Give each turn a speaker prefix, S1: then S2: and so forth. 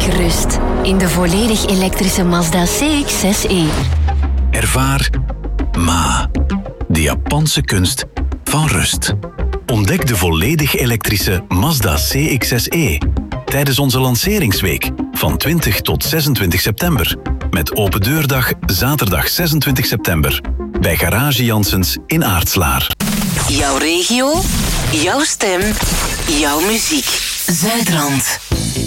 S1: rust in de volledig elektrische Mazda CX-6e.
S2: Ervaar Ma, de Japanse kunst van rust. Ontdek de volledig elektrische Mazda CX-6e tijdens onze lanceringsweek van 20 tot 26 september. Met open deurdag zaterdag 26 september bij Garage Janssens in Aartslaar.
S3: Jouw regio, jouw stem, jouw muziek. Zuidrand.